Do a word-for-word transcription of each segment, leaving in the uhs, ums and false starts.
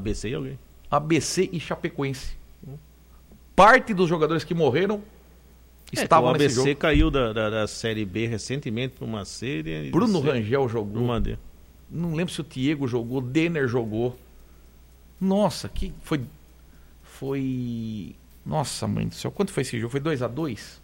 B C e alguém. A B C e Chapecoense. Parte dos jogadores que morreram estavam é, nesse jogo. O A B C caiu da, da, da Série B recentemente para uma série. Bruno Rangel jogou. Uma D. Não lembro se o Diego jogou, o Denner jogou. Nossa, que foi... Foi... Nossa, mãe do céu. Quanto foi esse jogo? Foi dois a dois?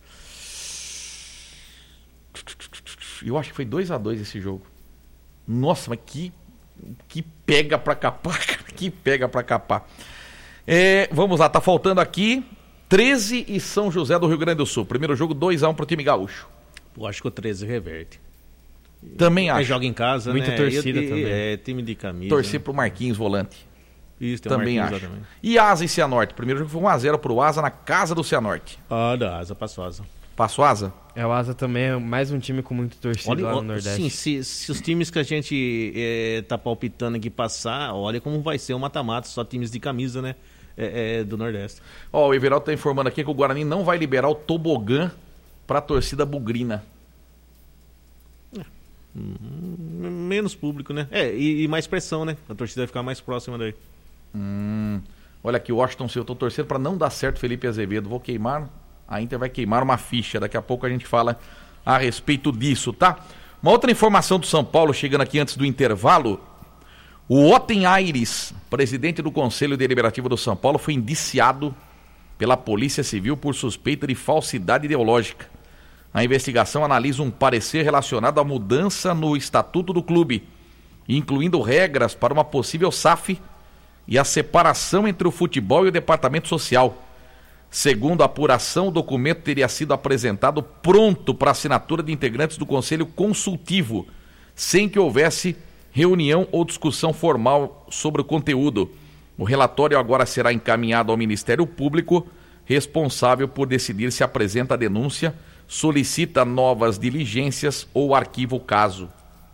Eu acho que foi dois a dois esse jogo. Nossa, mas que... Que pega pra capar, que pega pra capar. É, vamos lá, tá faltando aqui treze e São José do Rio Grande do Sul. Primeiro jogo dois a um pro time gaúcho. Eu acho que o treze reverte. Também acho. Joga em casa, muita né? torcida e, também. É, time de camisa. Torcer pro Marquinhos, volante. Isso, tem também Marquinhos acho. também. E Asa e Cianorte. Primeiro jogo foi um a zero pro Asa na casa do Cianorte. Ah, da Asa, passou Asa. Passou Asa? É, o Asa também é mais um time com muita torcida Olha, lá no olha, Nordeste. Sim, se, se os times que a gente é, tá palpitando aqui passar, olha como vai ser o mata-mata, só times de camisa, né? É, é, do Nordeste. Ó, o Everaldo tá informando aqui que o Guarani não vai liberar o tobogã pra torcida bugrina. É. Hum, menos público, né? É, e, e mais pressão, né? A torcida vai ficar mais próxima daí. Hum, olha aqui, o Washington, se eu tô torcendo pra não dar certo Felipe Azevedo. Vou queimar, a Inter vai queimar uma ficha. Daqui a pouco a gente fala a respeito disso, tá? Uma outra informação do São Paulo, chegando aqui antes do intervalo. O Otten Aires, presidente do Conselho Deliberativo do São Paulo, foi indiciado pela Polícia Civil por suspeita de falsidade ideológica. A investigação analisa um parecer relacionado à mudança no estatuto do clube, incluindo regras para uma possível S A F e a separação entre o futebol e o departamento social. Segundo a apuração, o documento teria sido apresentado pronto para assinatura de integrantes do Conselho Consultivo, sem que houvesse reunião ou discussão formal sobre o conteúdo. O relatório agora será encaminhado ao Ministério Público, responsável por decidir se apresenta a denúncia, solicita novas diligências ou arquiva o caso.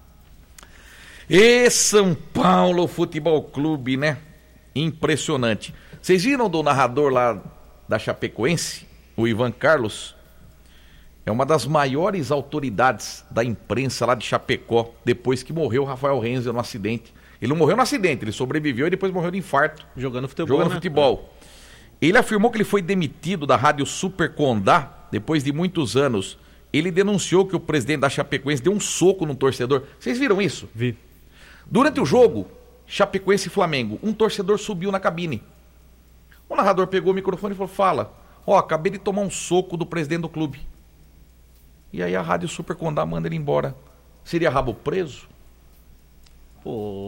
E São Paulo Futebol Clube, né? Impressionante. Vocês viram do narrador lá da Chapecoense, o Ivan Carlos? É uma das maiores autoridades da imprensa lá de Chapecó, depois que morreu o Rafael Renzel no acidente. Ele não morreu no acidente, ele sobreviveu e depois morreu de infarto. Jogando futebol, Jogando né? futebol. Ele afirmou que ele foi demitido da Rádio Super Condá depois de muitos anos. Ele denunciou que o presidente da Chapecoense deu um soco no torcedor. Vocês viram isso? Vi. Durante o jogo, Chapecoense e Flamengo, um torcedor subiu na cabine. O narrador pegou o microfone e falou, fala, ó, acabei de tomar um soco do presidente do clube. E aí a Rádio Super Condá manda ele embora. Seria rabo preso? Pô.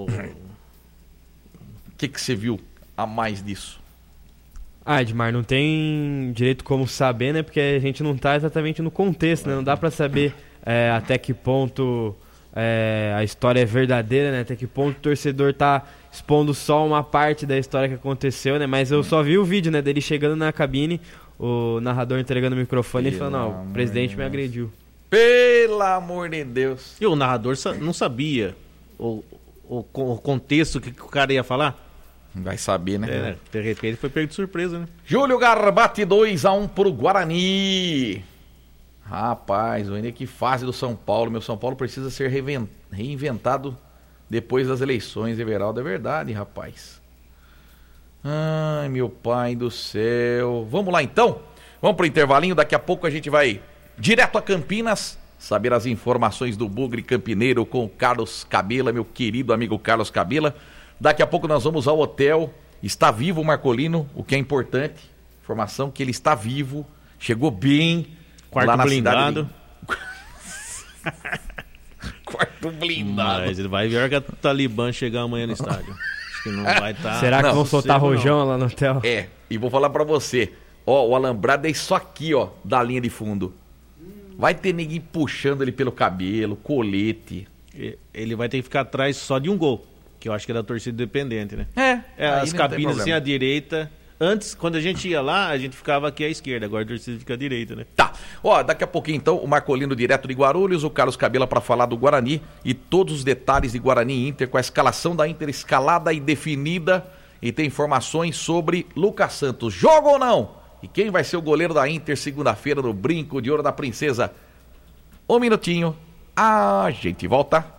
O que que você viu a mais disso? Ah, Edmar, não tem direito como saber, né? Porque a gente não tá exatamente no contexto, né? Não dá pra saber é, até que ponto é, a história é verdadeira, né? Até que ponto o torcedor tá expondo só uma parte da história que aconteceu, né? Mas eu só vi o vídeo, né? Dele chegando na cabine, o narrador entregando o microfone e falando, não, o presidente me agrediu. Pelo amor de Deus. E o narrador não sabia o, o, o contexto que, que o cara ia falar? Vai saber, né? É, né? De repente foi pego de surpresa, né? Júlio Garbati, dois a um pro Guarani. Rapaz, olha que fase do São Paulo. Meu São Paulo precisa ser reinventado depois das eleições, Everaldo. É verdade, rapaz. Ai, meu pai do céu. Vamos lá, então? Vamos pro intervalinho. Daqui a pouco a gente vai direto a Campinas, saber as informações do Bugre Campineiro com o Carlos Cabela, meu querido amigo Carlos Cabela. Daqui a pouco nós vamos ao hotel. Está vivo o Marcolino, o que é importante. Informação que ele está vivo, chegou bem. Quarto lá na blindado. Cidade de... Quarto blindado. Mas ele vai ver que a Talibã chegar amanhã no estádio. Acho que não vai estar... Tá... Será que não, vão soltar rojão lá no hotel? É, e vou falar pra você. Ó, o alambrado é isso aqui, ó, da linha de fundo. Vai ter ninguém puxando ele pelo cabelo, colete. Ele vai ter que ficar atrás só de um gol, que eu acho que é da torcida independente, né? É, é as cabines assim à direita. Antes, quando a gente ia lá, a gente ficava aqui à esquerda, agora a torcida fica à direita, né? Tá. Ó, daqui a pouquinho então, o Marcolino direto de Guarulhos, o Carlos Cabela para falar do Guarani e todos os detalhes de Guarani e Inter, com a escalação da Inter escalada e definida, e tem informações sobre Lucas Santos. Joga ou não? E quem vai ser o goleiro da Inter segunda-feira no Brinco de Ouro da Princesa? Um minutinho, a gente volta.